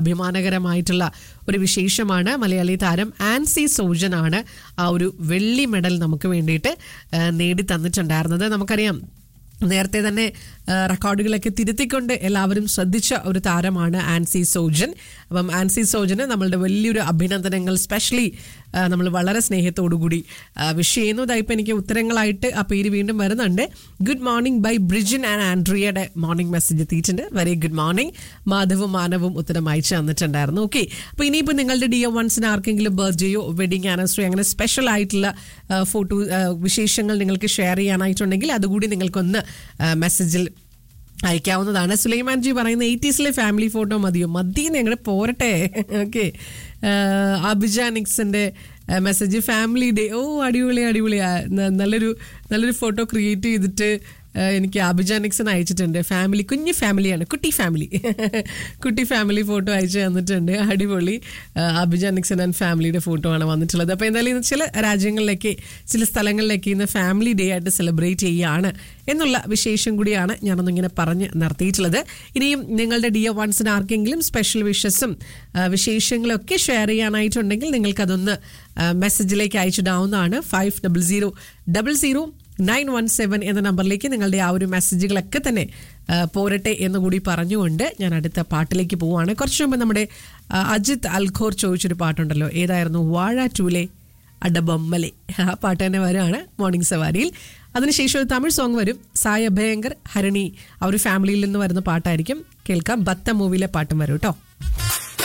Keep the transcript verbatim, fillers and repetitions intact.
അഭിമാനകരമായിട്ടുള്ള ഒരു വിശേഷമാണ്. മലയാളി താരം ആൻസി സോജനാണ് ആ ഒരു വെള്ളി മെഡൽ നമുക്ക് വേണ്ടിയിട്ട് നേടി തന്നിട്ടുണ്ടായിരുന്നത്. നമുക്കറിയാം നേരത്തെ തന്നെ റെക്കോർഡുകളൊക്കെ തിരുത്തിക്കൊണ്ട് എല്ലാവരും ശ്രദ്ധിച്ച ഒരു താരമാണ് ആൻസി സോജൻ. അപ്പം ആൻസി സോജന് നമ്മളുടെ വലിയൊരു അഭിനന്ദനങ്ങൾ. സ്പെഷ്യലി നമ്മൾ വളരെ സ്നേഹത്തോടുകൂടി വിഷ് ചെയ്യുന്നു. ഇതായിപ്പോൾ എനിക്ക് ഉത്തരങ്ങളായിട്ട് ആ പേര് വീണ്ടും വരുന്നുണ്ട്. Good morning by Brijin and ആൻഡ്രിയയുടെ morning message എത്തിയിട്ടുണ്ട്. Very good morning. മാധവും മാനവും ഉത്തരം അയച്ചു തന്നിട്ടുണ്ടായിരുന്നു. ഓക്കെ, അപ്പോൾ ഇനിയിപ്പോൾ നിങ്ങളുടെ ഡിയർ വൺസിന് ആർക്കെങ്കിലും ബർത്ത്ഡേയോ വെഡിങ് ആനിവേഴ്സറി അങ്ങനെ സ്പെഷ്യൽ ആയിട്ടുള്ള ഫോട്ടോ വിശേഷങ്ങൾ നിങ്ങൾക്ക് ഷെയർ ചെയ്യാനായിട്ടുണ്ടെങ്കിൽ അതുകൂടി നിങ്ങൾക്കൊന്ന് മെസ്സേജിൽ അയക്കാവുന്നതാണ്. സുലൈമാൻ ജി പറയുന്ന എയ്റ്റീസിലെ ഫാമിലി ഫോട്ടോ മതിയോ? മതി, ഞങ്ങൾ പോരട്ടെ. Okay, അഭിജാനിക്സിന്റെ message family day. ഓ അടിപൊളി അടിപൊളി. നല്ലൊരു നല്ലൊരു ഫോട്ടോ ക്രിയേറ്റ് ചെയ്തിട്ട് എനിക്ക് അഭിജാനിക്സൺ അയച്ചിട്ടുണ്ട്. ഫാമിലി, കുഞ്ഞു ഫാമിലിയാണ്, കുട്ടി ഫാമിലി കുട്ടി ഫാമിലി ഫോട്ടോ അയച്ചു തന്നിട്ടുണ്ട്. അടിപൊളി. അഭിജാനിക്സൺ ആൻഡ് ഫാമിലിയുടെ ഫോട്ടോ ആണ് വന്നിട്ടുള്ളത്. അപ്പോൾ എന്തായാലും ചില രാജ്യങ്ങളിലേക്ക് ചില സ്ഥലങ്ങളിലേക്ക് ഇന്ന് ഫാമിലി ഡേ ആയിട്ട് സെലിബ്രേറ്റ് ചെയ്യുകയാണ് എന്നുള്ള വിശേഷം കൂടിയാണ് ഞാനൊന്നിങ്ങനെ പറഞ്ഞ് നിർത്തിയിട്ടുള്ളത്. ഇനിയും നിങ്ങളുടെ ഡിയർ വൺസിന് ആർക്കെങ്കിലും സ്പെഷ്യൽ വിഷസും വിശേഷങ്ങളും ഒക്കെ ഷെയർ ചെയ്യാനായിട്ടുണ്ടെങ്കിൽ നിങ്ങൾക്കതൊന്ന് മെസ്സേജിലേക്ക് അയച്ചിടാവുന്നതാണ്. Five double zero double zero nine one seven എന്ന നമ്പറിലേക്ക് നിങ്ങളുടെ ആ ഒരു മെസ്സേജുകളൊക്കെ തന്നെ പോരട്ടെ എന്നുകൂടി പറഞ്ഞുകൊണ്ട് ഞാൻ അടുത്ത പാട്ടിലേക്ക് പോവുകയാണ്. കുറച്ച് മുമ്പ് നമ്മുടെ അജിത് അൽഖോർ ചോദിച്ചൊരു പാട്ടുണ്ടല്ലോ, ഏതായിരുന്നു? വാഴ ടൂലെ അടബമ്മലെ. ആ പാട്ട് തന്നെ വരികയാണ് മോർണിംഗ് സവാരിയിൽ. അതിനുശേഷം ഒരു തമിഴ് സോങ് വരും, സായ ഭയങ്കർ ഹരണി. ആ ഒരു ഫാമിലിയിൽ നിന്ന് വരുന്ന പാട്ടായിരിക്കും കേൾക്കാം. ബത്ത മൂവിയിലെ പാട്ടും വരും കേട്ടോ.